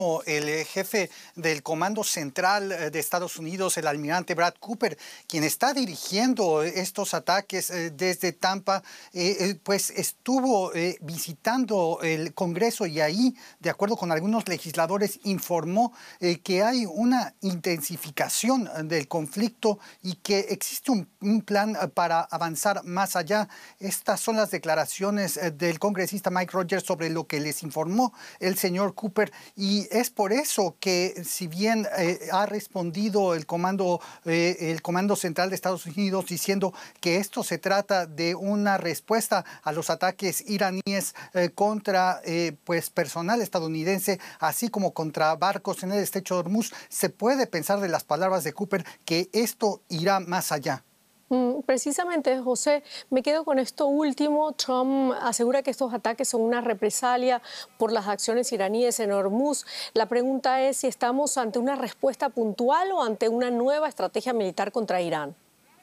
el jefe del Comando Central de Estados Unidos, el almirante Brad Cooper, quien está dirigiendo estos ataques desde Tampa, pues estuvo visitando el Congreso y ahí, de acuerdo con algunos legisladores, informó que hay una intensificación del conflicto y que existe un plan para avanzar más allá. Estas son las declaraciones del congresista Mike Rogers sobre lo que les informó el señor Cooper, y es por eso que, si bien ha respondido el Comando Central de Estados Unidos diciendo que esto se trata de una respuesta a los ataques iraníes contra pues personal estadounidense, así como contra barcos en el estrecho de Hormuz, se puede pensar de las palabras de Cooper que esto irá más allá. Precisamente, José, me quedo con esto último. Trump asegura que estos ataques son una represalia por las acciones iraníes en Hormuz. La pregunta es si estamos ante una respuesta puntual o ante una nueva estrategia militar contra Irán.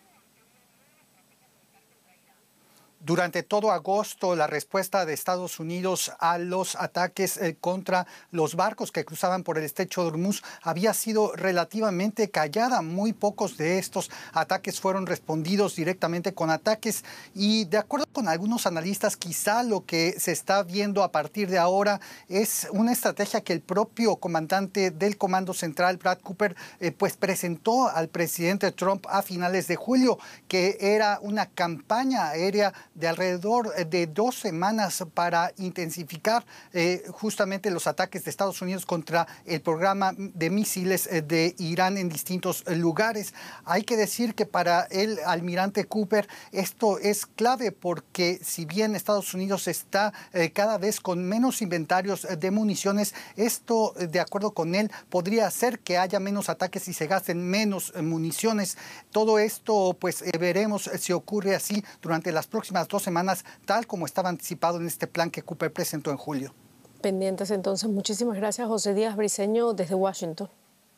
Durante todo agosto, la respuesta de Estados Unidos a los ataques contra los barcos que cruzaban por el estrecho de Hormuz había sido relativamente callada. Muy pocos de estos ataques fueron respondidos directamente con ataques, y de acuerdo con algunos analistas, quizá lo que se está viendo a partir de ahora es una estrategia que el propio comandante del Comando Central, Brad Cooper, pues presentó al presidente Trump a finales de julio, que era una campaña aérea de alrededor de 2 semanas para intensificar justamente los ataques de Estados Unidos contra el programa de misiles de Irán en distintos lugares. Hay que decir que para el almirante Cooper esto es clave, porque si bien Estados Unidos está cada vez con menos inventarios de municiones, esto, de acuerdo con él, podría hacer que haya menos ataques y se gasten menos municiones. Todo esto, pues veremos si ocurre así durante las próximas 2 semanas, tal como estaba anticipado en este plan que Cooper presentó en julio. Pendientes entonces. Muchísimas gracias, José Díaz Briceño, desde Washington.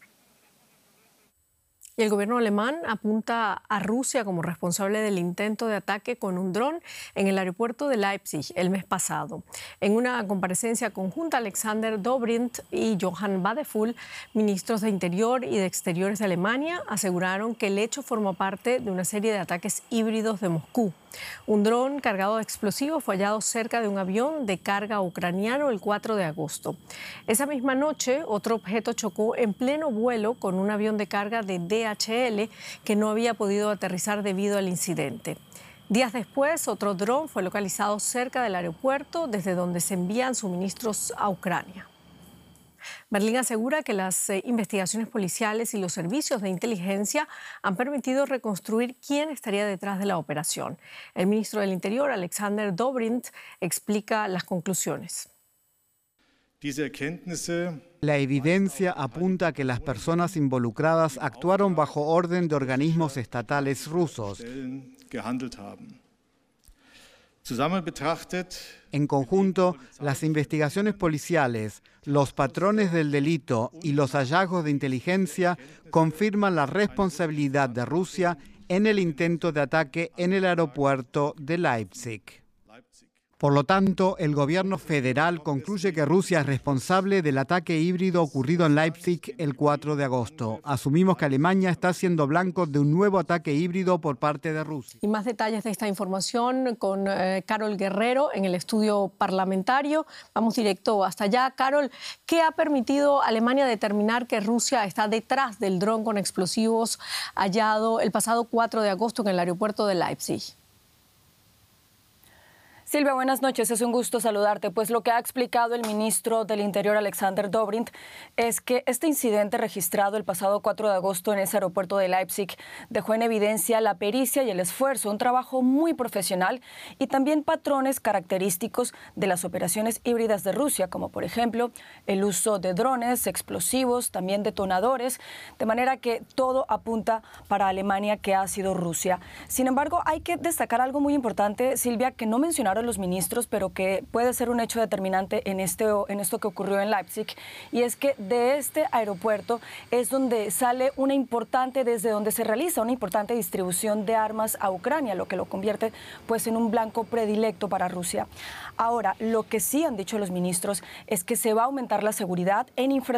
Y el gobierno alemán apunta a Rusia como responsable del intento de ataque con un dron en el aeropuerto de Leipzig el mes pasado. En una comparecencia conjunta, Alexander Dobrindt y Johann Wadephul, ministros de Interior y de Exteriores de Alemania, aseguraron que el hecho forma parte de una serie de ataques híbridos de Moscú. Un dron cargado de explosivos fue hallado cerca de un avión de carga ucraniano el 4 de agosto. Esa misma noche, otro objeto chocó en pleno vuelo con un avión de carga de DHL que no había podido aterrizar debido al incidente. Días después, otro dron fue localizado cerca del aeropuerto desde donde se envían suministros a Ucrania. Berlín asegura que las investigaciones policiales y los servicios de inteligencia han permitido reconstruir quién estaría detrás de la operación. El ministro del Interior, Alexander Dobrindt, explica las conclusiones. La evidencia apunta a que las personas involucradas actuaron bajo orden de organismos estatales rusos. En conjunto, las investigaciones policiales, los patrones del delito y los hallazgos de inteligencia confirman la responsabilidad de Rusia en el intento de ataque en el aeropuerto de Leipzig. Por lo tanto, el gobierno federal concluye que Rusia es responsable del ataque híbrido ocurrido en Leipzig el 4 de agosto. Asumimos que Alemania está siendo blanco de un nuevo ataque híbrido por parte de Rusia. Y más detalles de esta información con Carol Guerrero en el estudio parlamentario. Vamos directo hasta allá. Carol, ¿qué ha permitido a Alemania determinar que Rusia está detrás del dron con explosivos hallado el pasado 4 de agosto en el aeropuerto de Leipzig? Silvia, buenas noches. Es un gusto saludarte. Pues lo que ha explicado el ministro del Interior, Alexander Dobrindt, es que este incidente registrado el pasado 4 de agosto en ese aeropuerto de Leipzig dejó en evidencia la pericia y el esfuerzo, un trabajo muy profesional y también patrones característicos de las operaciones híbridas de Rusia, como por ejemplo el uso de drones, explosivos, también detonadores, de manera que todo apunta para Alemania que ha sido Rusia. Sin embargo, hay que destacar algo muy importante, Silvia, que no mencionaron los ministros, pero que puede ser un hecho determinante en esto que ocurrió en Leipzig, y es que de este aeropuerto es donde sale desde donde se realiza una importante distribución de armas a Ucrania, lo que lo convierte pues en un blanco predilecto para Rusia. Ahora, lo que sí han dicho los ministros es que se va a aumentar la seguridad en infraestructura